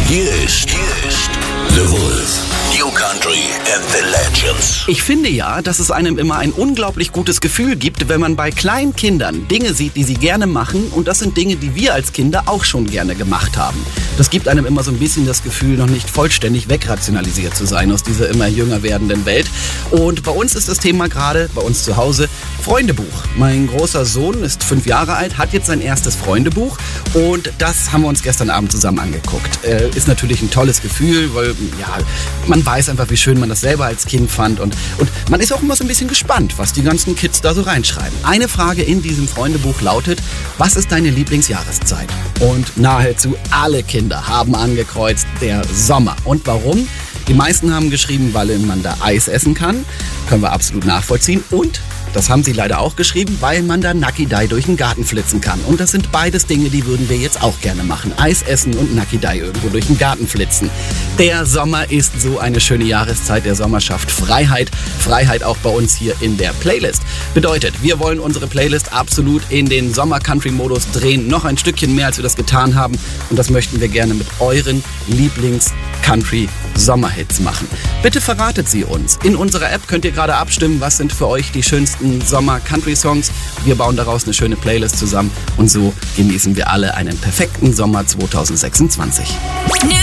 Hier ist The Wolf. New Country and the Legends. Ich finde ja, dass es einem immer ein unglaublich gutes Gefühl gibt, wenn man bei kleinen Kindern Dinge sieht, die sie gerne machen. Und das sind Dinge, die wir als Kinder auch schon gerne gemacht haben. Das gibt einem immer so ein bisschen das Gefühl, noch nicht vollständig wegrationalisiert zu sein aus dieser immer jünger werdenden Welt. Und bei uns ist das Thema gerade, bei uns zu Hause, Freundebuch. Mein großer Sohn ist 5 Jahre alt, hat jetzt sein erstes Freundebuch. Und das haben wir uns gestern Abend zusammen angeguckt. Ist natürlich ein tolles Gefühl, weil ja, man weiß einfach, wie schön man das selber als Kind fand. Und man ist auch immer so ein bisschen gespannt, was die ganzen Kids da so reinschreiben. Eine Frage in diesem Freundebuch lautet: Was ist deine Lieblingsjahreszeit? Und nahezu alle Kinder haben angekreuzt, der Sommer. Und warum? Die meisten haben geschrieben, weil man da Eis essen kann. Können wir absolut nachvollziehen. Und das haben sie leider auch geschrieben, weil man da Nucky-Dai durch den Garten flitzen kann. Und das sind beides Dinge, die würden wir jetzt auch gerne machen. Eis essen und Nucky-Dai irgendwo durch den Garten flitzen. Der Sommer ist so eine schöne Jahreszeit. Der Sommer schafft Freiheit. Freiheit auch bei uns hier in der Playlist. Bedeutet, wir wollen unsere Playlist absolut in den Sommer-Country-Modus drehen. Noch ein Stückchen mehr, als wir das getan haben. Und das möchten wir gerne mit euren Lieblings-Country-Sommerhits machen. Bitte verratet sie uns. In unserer App könnt ihr gerade abstimmen, was sind für euch die schönsten Sommer-Country-Songs. Wir bauen daraus eine schöne Playlist zusammen und so genießen wir alle einen perfekten Sommer 2026.